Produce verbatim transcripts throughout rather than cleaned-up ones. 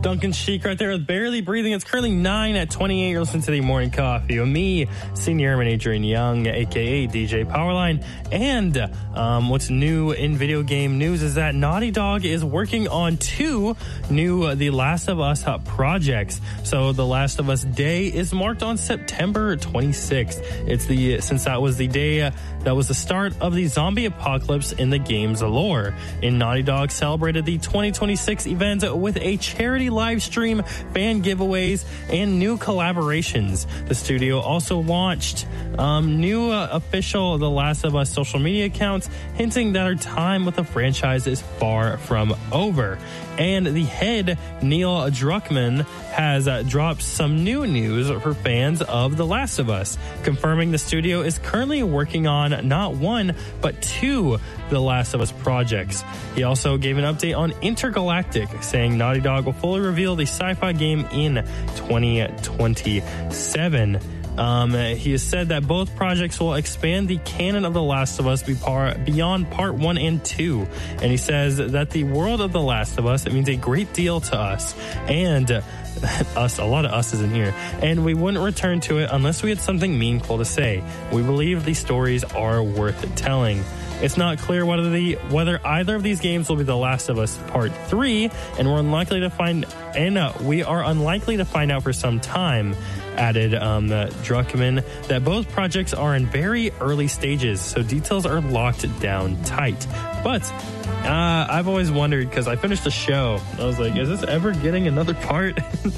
Duncan Sheik right there with Barely Breathing. It's currently nine at twenty-eight. You're listening to the Morning Coffee with me, Senior Airman Adrian Young, a k a. D J Powerline. And um, what's new in video game news is that Naughty Dog is working on two new uh, The Last of Us uh, projects. So The Last of Us Day is marked on September twenty-sixth. It's the since that was the day uh, that was the start of the zombie apocalypse in the game's lore. And Naughty Dog celebrated the twenty twenty-six event with a charity live stream, fan giveaways, and new collaborations. The studio also launched um, new uh, official The Last of Us social media accounts, hinting that our time with the franchise is far from over. And the head, Neil Druckmann, has uh, dropped some new news for fans of The Last of Us, confirming the studio is currently working on not one, but two The Last of Us projects. He also gave an update on Intergalactic, saying Naughty Dog will fully reveal the sci-fi game in twenty twenty-seven. Um, he has said that both projects will expand the canon of The Last of Us be par- beyond part one and two. And he says that the world of The Last of Us, it means a great deal to us. And uh, us, a lot of us is in here. And we wouldn't return to it unless we had something meaningful to say. We believe these stories are worth telling. It's not clear whether the whether either of these games will be The Last of Us Part three, and we're unlikely to find and uh, we are unlikely to find out for some time. Added um, uh, Druckmann that both projects are in very early stages, so details are locked down tight. But uh, I've always wondered, because I finished the show, I was like, is this ever getting another part?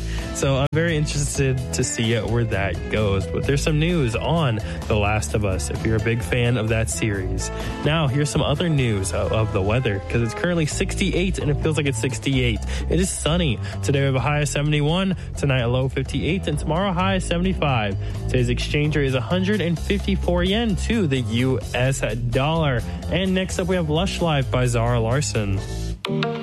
So I'm very interested to see where that goes. But there's some news on The Last of Us, if you're a big fan of that series. Now, here's some other news of, of the weather, because it's currently sixty-eight, and it feels like it's sixty-eight. It is sunny. Today we have a high of seventy-one, tonight a low of fifty-eight, and tomorrow a high of seventy-five. Today's exchange rate is one hundred fifty-four yen to the U S dollar. And next up we have Lush Life by Zara Larsson.